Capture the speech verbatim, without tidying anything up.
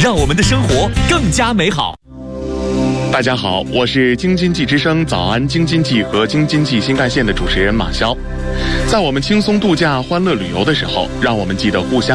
让我们的生活更加美好。 大家好，我是京津冀之声早安京津冀和京津冀新干线的主持人马潇。在我们轻松度假、欢乐旅游的时候，让我们记得互相